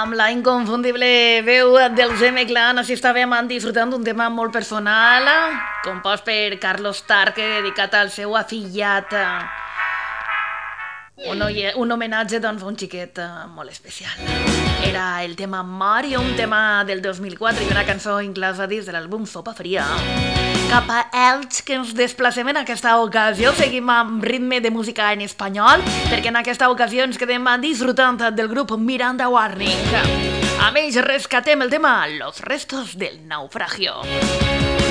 amb la inconfundible veu dels M-Clan, així estàvem disfrutant d'un tema molt personal, compost per Carlos Tarque, dedicat al seu afillat. Un homenatge, doncs, a un xiquet molt especial. Era el tema Mario, un tema del 2004 i una cançó inclosa dins de l'àlbum Sopa Fria. Cap a Elx, que ens desplacem en aquesta ocasió. Seguim amb ritme de música en espanyol, perquè en aquesta ocasió ens quedem disfrutant del grup Miranda Warning. A ells rescatem el tema Los restos del naufragio.